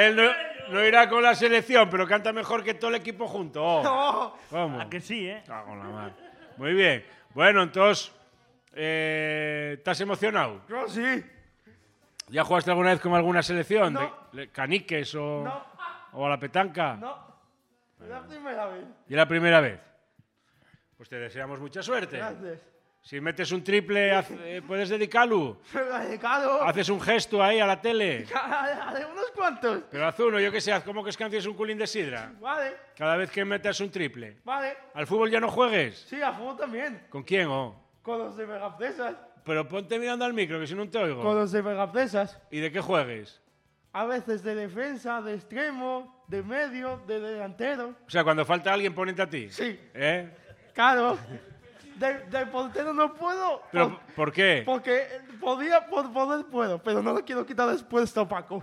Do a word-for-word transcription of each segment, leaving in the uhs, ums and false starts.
él no, no irá con la selección, pero canta mejor que todo el equipo junto. Oh. No. ¿Cómo? ¿A que sí, eh? Ah, con la madre. Muy bien. Bueno, entonces, eh, ¿estás emocionado? Yo sí. ¿Ya jugaste alguna vez con alguna selección? No. ¿De, de caniques o, No. o a la petanca? No. Es la primera vez. ¿Y la primera vez? Pues te deseamos mucha suerte. Gracias. Si metes un triple, haz- eh, ¿puedes dedicarlo? Dedicado. Haces un gesto ahí a la tele. De unos cuantos. Pero haz uno, yo que sé, haz como que escancies un culín de sidra. Vale. Cada vez que metas un triple. Vale. ¿Al fútbol ya no juegues? Sí, a fútbol también. ¿Con quién, oh? Con los de Megafresas. Pero ponte mirando al micro, que si no te oigo. Con los de Megafresas. ¿Y de qué juegues? A veces de defensa, de extremo, de medio, de delantero. O sea, cuando falta alguien, ponete a ti. Sí. ¿Eh? Claro. De, de portero no puedo. ¿Pero por- por qué? Porque podía, por poder puedo, pero no le quiero quitar el puesto a Paco.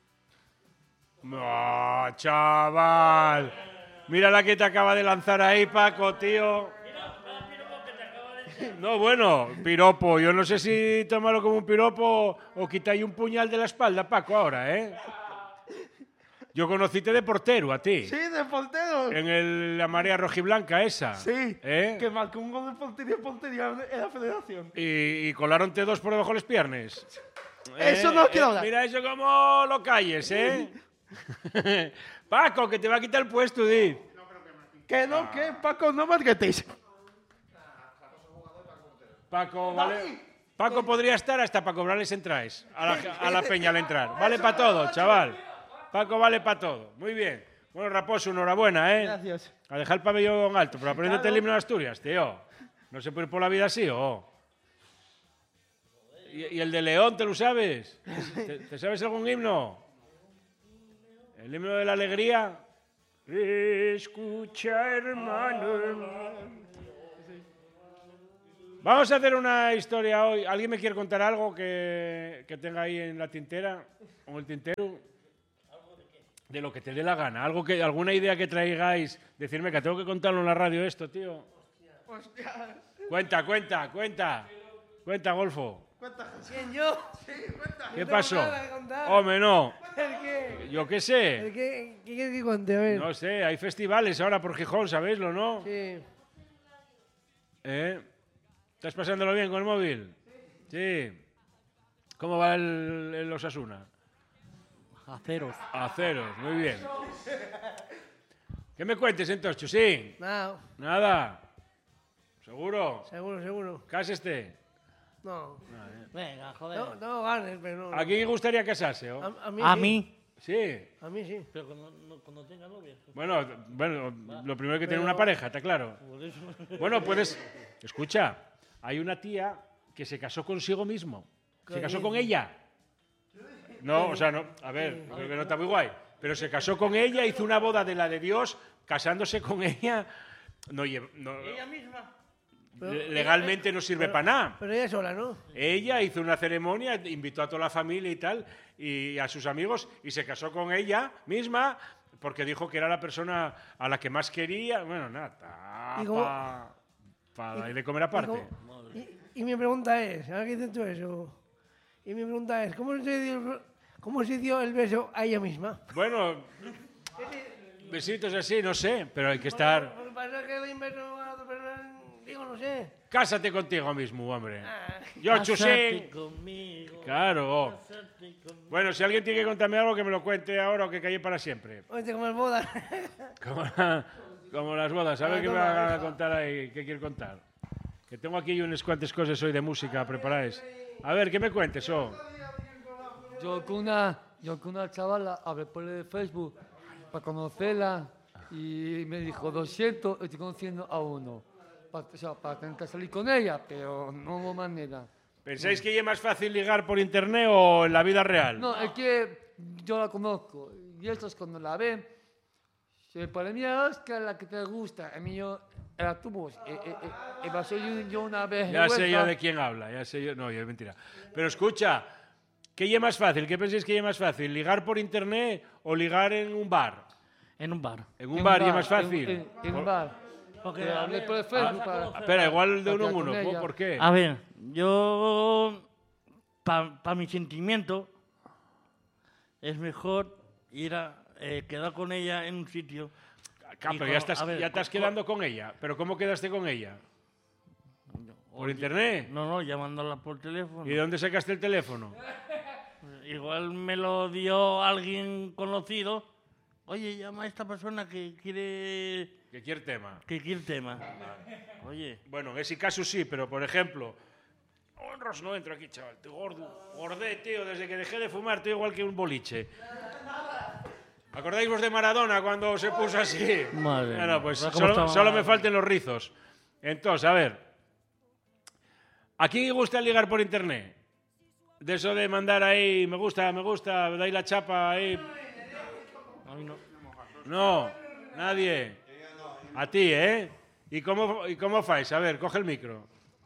No, chaval. Mira la que te acaba de lanzar ahí, Paco, tío. No, bueno, piropo. Yo no sé si tomarlo como un piropo o quitáis un puñal de la espalda, Paco, ahora, ¿eh? Yo conociste de portero a ti. Sí, de portero. En el- la marea rojiblanca esa. Sí. ¿Eh? Que marcó un gol de portería portería en la federación. Y, y colaronte dos por debajo de las piernas. Eso no quiero hablar. Mira eso como lo calles, ¿eh? Paco, que te va a quitar el puesto, di. Que no, que Paco, no me gritéis. Paco, vale. Paco podría estar hasta para cobrarles entradas a la, a la peña al entrar. Vale para todo, chaval. Paco vale para todo. Muy bien. Bueno, Raposo, enhorabuena, ¿eh? Gracias. A dejar el pabellón alto, pero aprendete Claro. el himno de Asturias, tío. No se puede ir por la vida así, ¿o? ¿Y, y el de León, te lo sabes? ¿Te, te sabes algún himno? ¿El himno de la alegría? Escucha, hermano. Vamos a hacer una historia hoy. ¿Alguien me quiere contar algo que, que tenga ahí en la tintera? ¿O en el tintero? De lo que te dé la gana. Algo que, alguna idea que traigáis. Decirme que tengo que contarlo en la radio esto, tío. Hostia. Cuenta, cuenta, cuenta. Cuenta, Golfo. Cuenta. ¿Quién, yo? Sí, cuenta. ¿Qué tengo pasó? nada que contar. Hombre, no. ¿El qué? Yo qué ¿El sé. qué? ¿Qué quieres que cuente? A ver. No sé, hay festivales ahora por Gijón, ¿sabéislo, no? Sí. ¿Eh? ¿Estás pasándolo bien con el móvil? Sí. ¿Cómo va el, el Osasuna? A ceros. A ceros, muy bien. ¿Qué me cuentes entonces, Chusín? No, Nada. ¿Seguro? seguro, seguro. Cáseste. No. Venga, joder. No, no ganes, pero no. ¿A quién gustaría casarse? oh? A, a mí A sí. mí. Sí. A mí sí. Pero cuando, no- cuando tenga novia. Bueno, bueno, lo primero es que tener Pero- una pareja, está claro. Por eso. Bueno, puedes... Escucha, hay una tía que se casó consigo mismo. Se casó con ella. No, o sea, no, a ver, creo que no está muy guay. Pero se casó con ella, hizo una boda de la de Dios, casándose con ella. No, lle- no- Ella misma. Pero- legalmente no sirve para nada. Pero ella sola, ¿no? Ella hizo una ceremonia, invitó a toda la familia y tal, y a sus amigos, y se casó con ella misma, porque dijo que era la persona a la que más quería. Bueno, nada, ¿Y cómo- para pa darle de comer aparte. Y, cómo- y- y mi pregunta es, ahora que dices tú eso, y mi pregunta es, ¿cómo se dio, cómo se dio el beso a ella misma? Bueno, besitos así, no sé, pero hay que estar... Porque pasa que doy un beso a otra persona, digo, no sé. Cásate contigo mismo, hombre. Ah, Yo, Cásate Chusín. conmigo. Claro. Cásate conmigo. Bueno, si alguien tiene que contarme algo, que me lo cuente ahora o que calle para siempre. oye, como es boda. Como, como las bodas. A ver Ah, qué me toma, va a hija. contar ahí, qué quiere contar. Que tengo aquí unas cuantas cosas hoy de música preparadas. A ver, ¿qué me cuentes, oh? Yo con una, yo con una chavala hablé por el Facebook para conocerla y me dijo, doscientos, estoy conociendo a uno. Pa- o sea, para intentar salir con ella, pero no hubo manera. ¿Pensáis que es más fácil ligar por internet o en la vida real? No, es que yo la conozco y estos cuando la ven, se para mí Oscar la que te gusta, a mí yo era tu voz. Eh, eh, eh, eh, pasó yo, yo una vez. Ya sé yo huelga. de quién habla, ya sé yo. No, ya es mentira. Pero escucha, ¿qué es más fácil? ¿Qué pensáis que es más fácil? ¿Ligar por internet o ligar en un bar? En un bar. En un En bar, y es bar, más fácil. En, en- en Por- bar. Porque, Que a hablé ver, por el Facebook ah, para- conocer- Espera, igual de uno en Para uno. con ¿Por- ella. ¿Por qué? A ver, yo. Para mi sentimiento. Es mejor ir a eh, quedar con ella en un sitio. Claro, y pero con- ya estás, a ver, ya estás con- quedando con ella. ¿Pero cómo quedaste con ella? ¿Por Oye, internet? No, no, llamándola por teléfono. ¿Y de dónde sacaste el teléfono? Igual me lo dio alguien conocido. Oye, llama a esta persona que quiere ¿Qué quiere tema? que quiere tema. Oye, Bueno, en ese caso sí, pero por ejemplo... Honros, no entro aquí, chaval. Estoy gordo. Gordé, tío. Desde que dejé de fumar estoy igual que un boliche. ¿Acordáis vos de Maradona cuando se puso así? Madre Bueno, mía. pues ¿Cómo solo, estaba solo me Maradona? falten los rizos. Entonces, a ver. ¿A quién le gusta ligar por internet? De eso de mandar ahí, me gusta, me gusta, dais la chapa ahí. a mí no. No, nadie. A ti, ¿eh? ¿Y cómo, y cómo fais? A ver, coge el micro.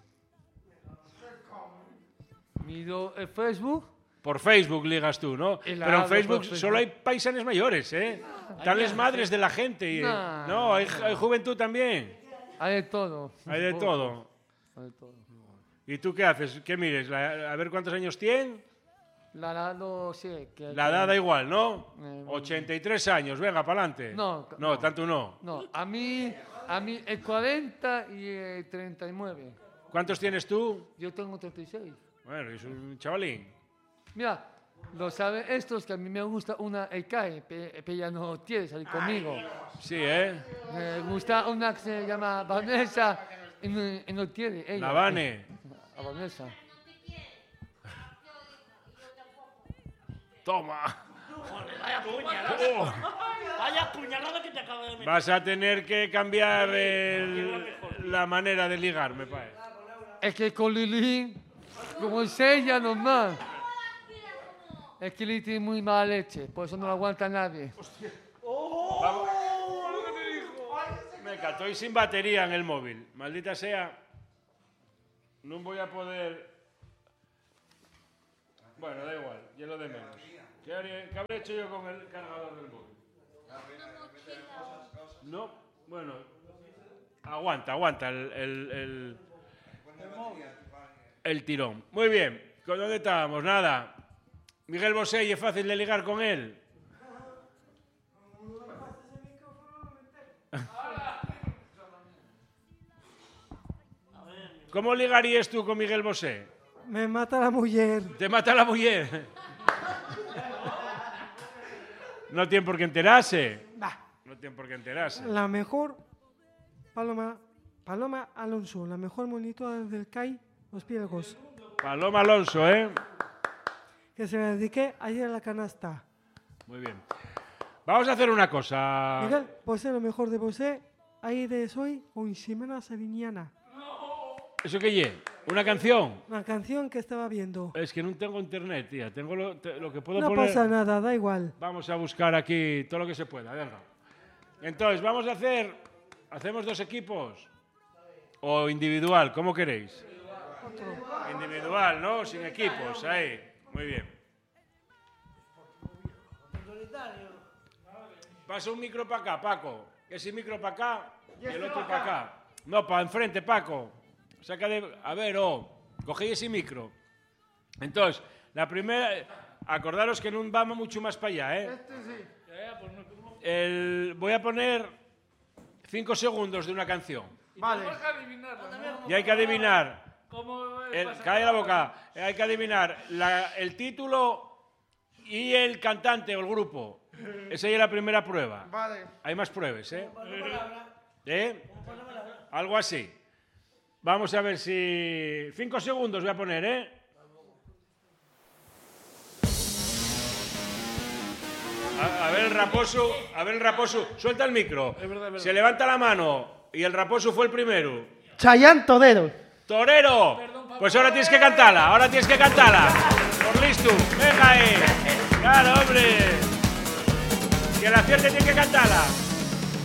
Miro el Facebook. Por Facebook ligas tú, ¿no? Y la Pero en hablo Facebook por Facebook. solo hay paisanes mayores, ¿eh? Tales madres de la gente. Y, No, no, hay, hay juventud también. Hay de todo. Hay de todo. Hay de todo. ¿Y tú qué haces? ¿Qué mires? La- a ver cuántos años tiene. La edad no sé. Que, La edad da igual, ¿no? Eh, ochenta y tres años, venga, para adelante. No, No, no. tanto no. No, a mí, a mí el cuarenta y el treinta y nueve. ¿Cuántos tienes tú? Yo tengo treinta y seis. Bueno, es un chavalín. Mira, lo saben estos que a mí me gusta una E K E, pero ella no quiere salir conmigo. Sí, ¿eh? Me gusta una que se llama Vanessa y no, y no quiere ella. La Vane. A Vanessa. Toma. Vaya puñalada. Oh, Vaya puñalada que te acabo de meter. vas a tener que cambiar el- la manera de ligar, me parece. Es que con Lili, como es ella normal, es que Lili tiene muy mala leche, por eso no la aguanta nadie. Me estoy sin batería en el móvil. Maldita sea. No voy a poder... Bueno, da igual, ya lo de menos. ¿Qué, haría- qué habré hecho yo con el cargador del móvil? No, bueno. Aguanta, aguanta el, el, el, el tirón. Muy bien, ¿con dónde estábamos? Nada. Miguel Bosé, ¿y es fácil de ligar con él? ¿Cómo ligarías tú con Miguel Bosé? Me mata la mujer. ¿Te mata la mujer? No tiene por qué enterarse. Bah, No tiene por qué enterarse. la mejor Paloma, Paloma Alonso, la mejor monitora del C A I Los Pielgos, Paloma Alonso, ¿eh? que se la dediqué ayer a la canasta. Muy bien. Vamos a hacer una cosa. Miguel, posee lo mejor de posee, ahí de soy con Ximena Sabiñana. ¿Eso qué ye? ¿Una canción? Una canción que estaba viendo. Es que no tengo internet, tía. Tengo lo, te- lo que puedo No poner. pasa nada, da igual. Vamos a buscar aquí todo lo que se pueda, venga. Entonces, vamos a hacer... ¿Hacemos dos equipos? ¿O individual? ¿Cómo queréis? Individual, ¿no? Sin equipos, ahí. Muy bien. Pasa un micro para acá, Paco. Ese micro para acá y el otro para acá. No, para enfrente, Paco. Saca de... A ver, oh, cogéis ese micro. Entonces, la primera... Acordaros que no vamos mucho más para allá, ¿eh? El... Voy a poner cinco segundos de una canción. Vale. Y hay que adivinar... ¿Cómo El, cae la boca. Hay que adivinar la- el título y el cantante o el grupo. Esa ya es la primera prueba. Vale. Hay más pruebas, ¿eh? ¿Eh? Algo así. Vamos a ver si... Cinco segundos voy a poner, ¿eh? A, a ver el raposo, a ver el raposo. Suelta el micro. Se levanta la mano y el raposo fue el primero. Chayán Todero. ¡Torero! Pues ahora tienes que cantarla, ahora tienes que cantarla. Por listo, venga ahí. Claro, hombre. Que la acierte tiene que cantarla.